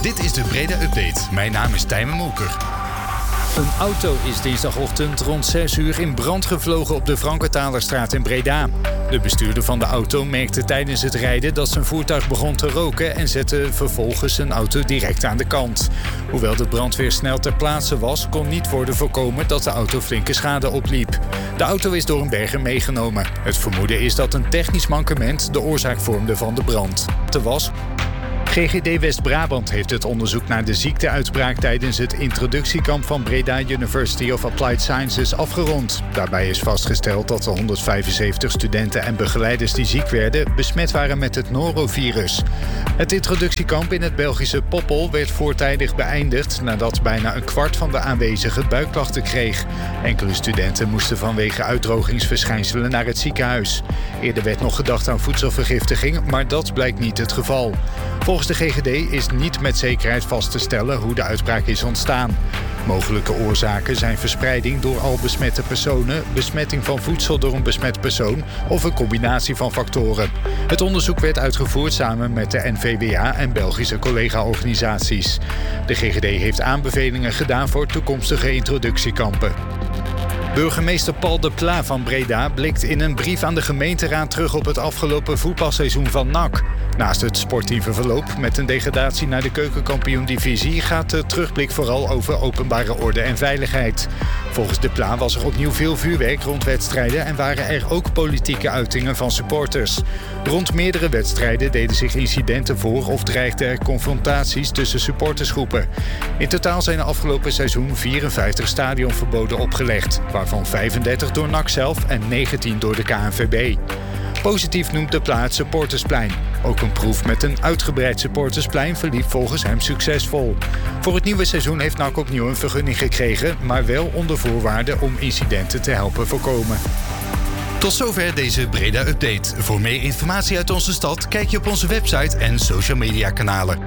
Dit is de Breda Update. Mijn naam is Tijmen Molker. Een auto is dinsdagochtend rond 6 uur in brand gevlogen op de Frankenthalerstraat in Breda. De bestuurder van de auto merkte tijdens het rijden dat zijn voertuig begon te roken en zette vervolgens zijn auto direct aan de kant. Hoewel de brandweer snel ter plaatse was, kon niet worden voorkomen dat de auto flinke schade opliep. De auto is door een berger meegenomen. Het vermoeden is dat een technisch mankement de oorzaak vormde van de brand. GGD West-Brabant heeft het onderzoek naar de ziekteuitbraak tijdens het introductiekamp van Breda University of Applied Sciences afgerond. Daarbij is vastgesteld dat de 175 studenten en begeleiders die ziek werden besmet waren met het norovirus. Het introductiekamp in het Belgische Poppel werd voortijdig beëindigd nadat bijna een kwart van de aanwezigen buikklachten kreeg. Enkele studenten moesten vanwege uitdrogingsverschijnselen naar het ziekenhuis. Eerder werd nog gedacht aan voedselvergiftiging, maar dat blijkt niet het geval. Volgens de GGD is niet met zekerheid vast te stellen hoe de uitbraak is ontstaan. Mogelijke oorzaken zijn verspreiding door al besmette personen, besmetting van voedsel door een besmet persoon of een combinatie van factoren. Het onderzoek werd uitgevoerd samen met de NVWA en Belgische collega-organisaties. De GGD heeft aanbevelingen gedaan voor toekomstige introductiekampen. Burgemeester Paul de Pla van Breda blikt in een brief aan de gemeenteraad terug op het afgelopen voetbalseizoen van NAC. Naast het sportieve verloop met een degradatie naar de keukenkampioen-divisie gaat de terugblik vooral over openbare orde en veiligheid. Volgens de Pla was er opnieuw veel vuurwerk rond wedstrijden en waren er ook politieke uitingen van supporters. Rond meerdere wedstrijden deden zich incidenten voor of dreigden er confrontaties tussen supportersgroepen. In totaal zijn er afgelopen seizoen 54 stadionverboden opgelegd, waarvan 35 door NAC zelf en 19 door de KNVB. Positief noemt de Pla het supportersplein. Ook een proef met een uitgebreid supportersplein verliep volgens hem succesvol. Voor het nieuwe seizoen heeft NAC opnieuw een vergunning gekregen, maar wel onder voorwaarden om incidenten te helpen voorkomen. Tot zover deze Breda Update. Voor meer informatie uit onze stad kijk je op onze website en social media kanalen.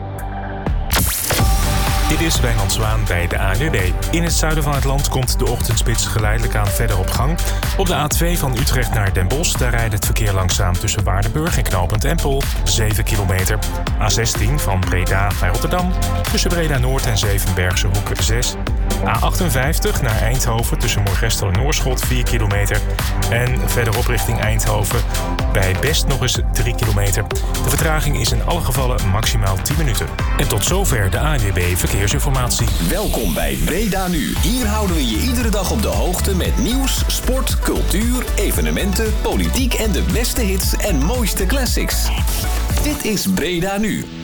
Dit is Wijnand Zwaan bij de ANWB. In het zuiden van het land komt de ochtendspits geleidelijk aan verder op gang. Op de A2 van Utrecht naar Den Bosch, daar rijdt het verkeer langzaam tussen Waardenburg en knooppunt Empel, 7 kilometer. A16 van Breda naar Rotterdam, tussen Breda Noord en Zevenbergse Hoek 6. A58 naar Eindhoven tussen Moergestel en Oorschot, 4 kilometer. En verderop richting Eindhoven bij Best nog eens 3 kilometer. De vertraging is in alle gevallen maximaal 10 minuten. En tot zover de ANWB Verkeersinformatie. Welkom bij Breda Nu. Hier houden we je iedere dag op de hoogte met nieuws, sport, cultuur, evenementen, politiek en de beste hits en mooiste classics. Dit is Breda Nu.